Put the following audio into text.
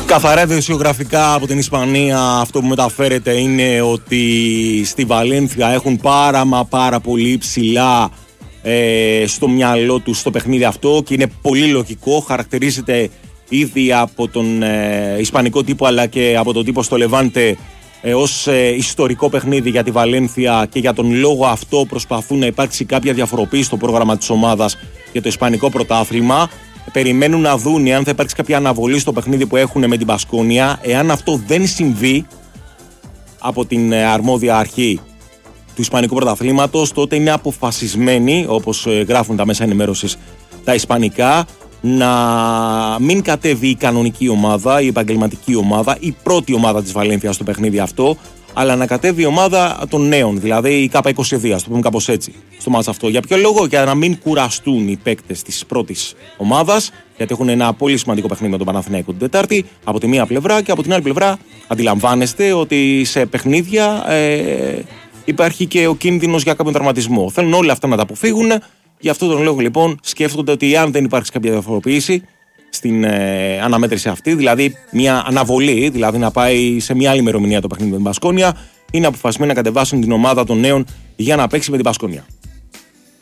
Καθαρά ειδησιογραφικά από την Ισπανία, αυτό που μεταφέρεται είναι ότι στη Βαλένθια έχουν πάρα πολύ ψηλά στο μυαλό τους το παιχνίδι αυτό και είναι πολύ λογικό. Χαρακτηρίζεται ήδη από τον ισπανικό τύπο αλλά και από τον τύπο στο Λεβάντε ως ιστορικό παιχνίδι για τη Βαλένθια, και για τον λόγο αυτό προσπαθούν να υπάρξει κάποια διαφοροποίηση στο πρόγραμμα της ομάδας για το ισπανικό πρωτάθλημα. Περιμένουν να δουν αν θα υπάρξει κάποια αναβολή στο παιχνίδι που έχουν με την Μπασκόνια. Εάν αυτό δεν συμβεί από την αρμόδια αρχή του Ισπανικού πρωταθλήματος, τότε είναι αποφασισμένοι, όπως γράφουν τα μέσα ενημέρωσης τα ισπανικά, να μην κατέβει η κανονική ομάδα, η επαγγελματική ομάδα, η πρώτη ομάδα της Βαλένθια στο παιχνίδι αυτό, αλλά να κατέβει η ομάδα των νέων, δηλαδή η K22, ας το πούμε κάπως έτσι, στο μάτς αυτό. Για ποιο λόγο? Για να μην κουραστούν οι παίκτες της πρώτης ομάδας, γιατί έχουν ένα πολύ σημαντικό παιχνίδι με τον Παναθηναϊκό την Τετάρτη, από τη μία πλευρά, και από την άλλη πλευρά αντιλαμβάνεστε ότι σε παιχνίδια υπάρχει και ο κίνδυνος για κάποιον τραυματισμό. Θέλουν όλα αυτά να τα αποφύγουν. Γι' αυτόν τον λόγο λοιπόν σκέφτονται ότι αν δεν υπάρξει κάποια διαφοροποίηση στην αναμέτρηση αυτή, δηλαδή μια αναβολή, δηλαδή να πάει σε μια άλλη ημερομηνία το παιχνίδι με την Μπασκόνια, είναι αποφασισμένοι να κατεβάσουν την ομάδα των νέων για να παίξει με την Μπασκόνια.